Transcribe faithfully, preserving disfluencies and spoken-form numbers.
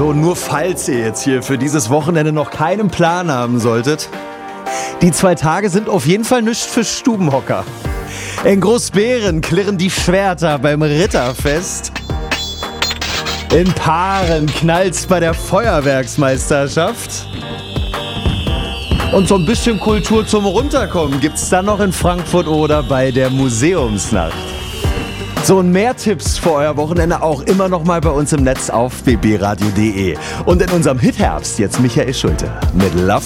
So, nur falls ihr jetzt hier für dieses Wochenende noch keinen Plan haben solltet. Die zwei Tage sind auf jeden Fall nichts für Stubenhocker. In Großbeeren klirren die Schwerter beim Ritterfest. In Paaren knallt's bei der Feuerwerksmeisterschaft. Und so ein bisschen Kultur zum Runterkommen gibt's dann noch in Frankfurt oder bei der Museumsnacht. So, und mehr Tipps für euer Wochenende auch immer noch mal bei uns im Netz auf b b radio punkt d e. Und in unserem Hit-Herbst jetzt Michael Schulte mit Love